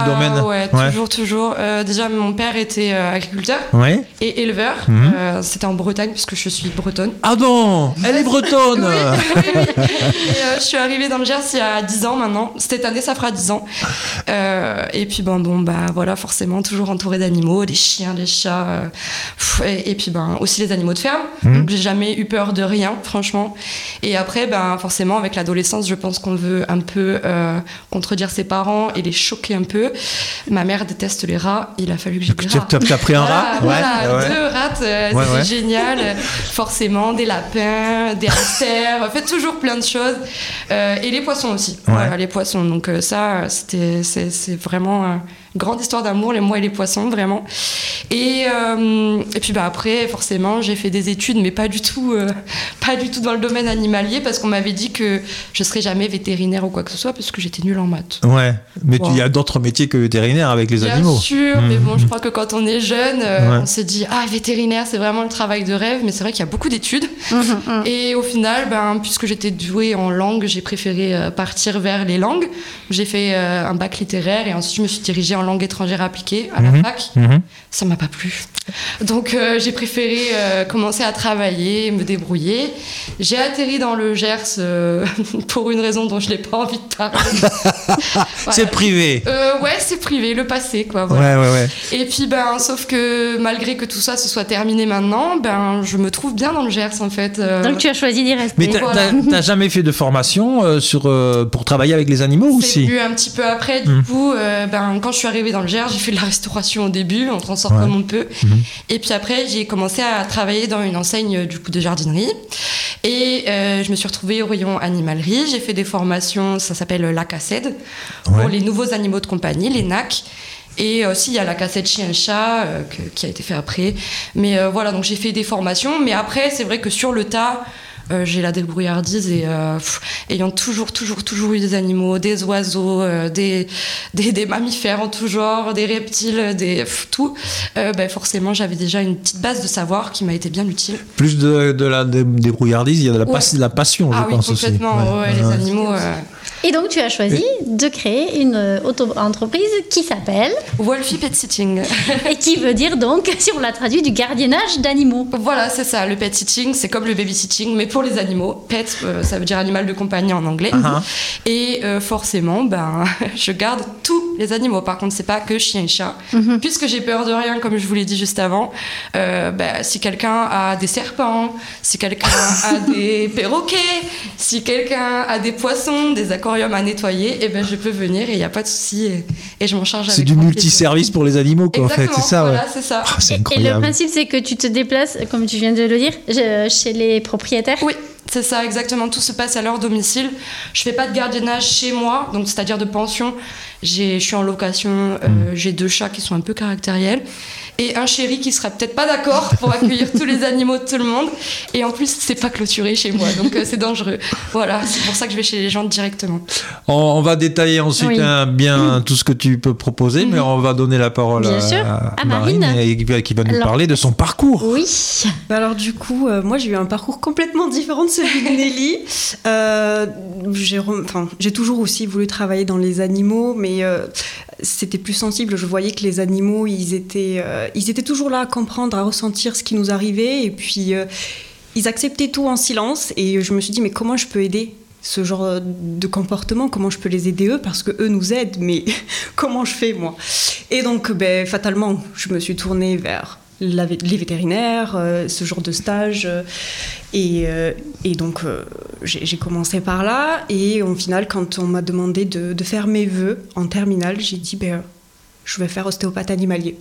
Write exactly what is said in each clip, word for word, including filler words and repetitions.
domaine. Ouais, ouais, toujours, toujours. Euh, déjà, mon père était euh, agriculteur ouais. et éleveur. Mmh. Euh, c'était en Bretagne, puisque je suis bretonne. Ah bon, elle est bretonne. Oui, oui, oui. Et, euh, je suis arrivée dans le Gers il y a dix ans maintenant. Cette année, ça fera dix ans. Euh, et puis, bon, bon, bah voilà, forcément, toujours entourée d'animaux, des chiens, des chats. Euh, pff, et, et puis, ben, aussi les animaux de ferme. Mmh. Donc, j'ai jamais eu peur de rien, franchement. Et après, ben, forcément, avec l'adolescence, je pense qu'on veut un peu euh, contredire ses parents et les choquer un peu. Ma mère déteste les rats. Il a fallu que j'ai des rats. Tu as pris un voilà, rat voilà, ouais. deux rats, euh, ouais, c'est ouais. génial. Forcément, des lapins, des hamsters, fait toujours plein de choses. Euh, et les poissons aussi. Ouais. Voilà, les poissons. Donc euh, ça, c'était, c'est, c'est vraiment une euh, grande histoire d'amour, les moi et les poissons, vraiment. Et, euh, et puis bah, après, forcément, j'ai fait des études, mais pas du tout, euh, pas du tout dans le domaine animalier, parce qu'on m'avait dit que je serais jamais vétérinaire ou quoi que ce soit, parce que j'étais nulle en maths. Ouais, mais il wow. y a d'autres métiers que vétérinaire avec les Bien animaux. Bien sûr, mmh. mais bon, je crois que quand on est jeune, euh, ouais. on se dit ah vétérinaire, c'est vraiment le travail de rêve, mais c'est vrai qu'il y a beaucoup d'études. Mmh, mmh. Et au final, ben puisque j'étais douée en langue, j'ai préféré euh, partir vers les langues. J'ai fait euh, un bac littéraire et ensuite je me suis dirigée en langue étrangère appliquée à la mmh. fac. Mmh. Ça m'a pas plu. Donc euh, j'ai préféré euh, commencer à travailler, me débrouiller. J'ai atterri dans le Gers euh, pour une raison dont je n'ai pas envie de parler. Voilà. C'est privé. Euh, ouais, c'est privé, le passé, quoi. Voilà. Ouais, ouais, ouais. Et puis, ben, sauf que malgré que tout ça se soit terminé maintenant, ben, je me trouve bien dans le Gers, en fait. Euh... Donc tu as choisi d'y rester. Mais t'as, voilà. t'as, t'as jamais fait de formation euh, sur, euh, pour travailler avec les animaux ou si ? C'est venu un petit peu après, du mmh. coup, euh, ben, quand je suis arrivée dans le Gers, j'ai fait de la restauration au début, on s'en sort ouais. comme on peut. Mmh. Et puis après, j'ai commencé à travailler dans une enseigne du coup, de jardinerie. Et euh, je me suis retrouvée au rayon animalerie. J'ai fait des formations, ça s'appelle la cassette, ouais. pour les nouveaux animaux de compagnie, les N A C. Et aussi, il y a la cassette chien-chat euh, que, qui a été fait après. Mais euh, voilà, donc j'ai fait des formations. Mais après, c'est vrai que sur le tas, euh, j'ai la débrouillardise et euh, pff, ayant toujours, toujours, toujours eu des animaux, des oiseaux, euh, des, des, des mammifères en tout genre, des reptiles, des, pff, tout. Euh, ben forcément, j'avais déjà une petite base de savoir qui m'a été bien utile. Plus de, de la débrouillardise, il y a de la, ouais. pas, de la passion, ah je oui, pense aussi. Complètement, ouais. Ouais, les ouais. animaux... Euh... Et donc, tu as choisi et... de créer une auto-entreprise qui s'appelle Wolfie Pet Sitting. Et qui veut dire donc, si on l'a traduit, du gardiennage d'animaux. Voilà, c'est ça. Le pet sitting, c'est comme le babysitting, mais pour les animaux. Pet, euh, ça veut dire animal de compagnie en anglais. Uh-huh. Et euh, forcément, ben, je garde tous les animaux. Par contre, c'est pas que chien et chat. Uh-huh. Puisque j'ai peur de rien, comme je vous l'ai dit juste avant. Euh, ben, si quelqu'un a des serpents, si quelqu'un a des perroquets, si quelqu'un a des poissons, des aquariums à nettoyer, et ben je peux venir et il n'y a pas de souci et, et je m'en charge avec c'est du multiservice pour les animaux quoi. Exactement, en fait c'est ça voilà, ouais. c'est ça. Oh, c'est et, et le principe c'est que tu te déplaces comme tu viens de le dire chez les propriétaires. Oui, c'est ça exactement, tout se passe à leur domicile. Je fais pas de gardiennage chez moi, donc c'est-à-dire de pension. J'ai, je suis en location, euh, mmh. j'ai deux chats qui sont un peu caractériels et un chéri qui sera peut-être pas d'accord pour accueillir tous les animaux de tout le monde. Et en plus, c'est pas clôturé chez moi, donc euh, c'est dangereux. Voilà, c'est pour ça que je vais chez les gens directement. On, on va détailler ensuite oui. hein, bien mmh. tout ce que tu peux proposer, mmh. mais on va donner la parole bien à, sûr. à, à Marine, Marine qui va nous alors, parler de son parcours. Oui. Bah alors du coup, euh, moi j'ai eu un parcours complètement différent de celui de Nelly. Euh, j'ai, enfin, j'ai toujours aussi voulu travailler dans les animaux, mais euh, c'était plus sensible. Je voyais que les animaux, ils étaient, euh, ils étaient toujours là à comprendre, à ressentir ce qui nous arrivait, et puis euh, ils acceptaient tout en silence. Et je me suis dit, mais comment je peux aider ce genre de comportement, comment je peux les aider eux, parce que eux nous aident, mais comment je fais moi? Et donc, ben, fatalement, je me suis tournée vers la, les vétérinaires, euh, ce genre de stage, euh, et, euh, et donc euh, j'ai, j'ai commencé par là, et au final, quand on m'a demandé de, de faire mes vœux en terminale, j'ai dit, ben, je vais faire ostéopathe animalier.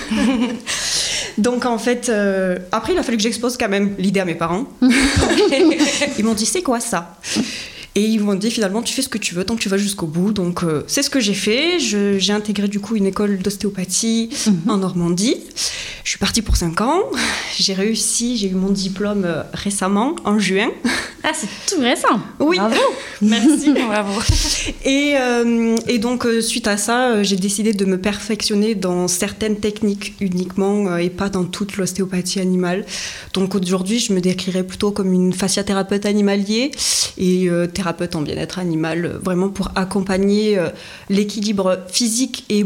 Donc en fait, euh, après il a fallu que j'expose quand même l'idée à mes parents. Ils m'ont dit, c'est quoi ça ? Et ils m'ont dit, finalement, tu fais ce que tu veux tant que tu vas jusqu'au bout. Donc, euh, c'est ce que j'ai fait. Je, j'ai intégré, du coup, une école d'ostéopathie mmh. en Normandie. Je suis partie pour cinq ans. J'ai réussi. J'ai eu mon diplôme euh, récemment, en juin. Ah, c'est tout récent. Oui. Bravo. Merci. Bravo. Et, euh, et donc, euh, suite à ça, euh, j'ai décidé de me perfectionner dans certaines techniques uniquement euh, et pas dans toute l'ostéopathie animale. Donc, aujourd'hui, je me décrirais plutôt comme une fasciathérapeute animalier et euh, thérapeute en bien-être animal, vraiment pour accompagner l'équilibre physique et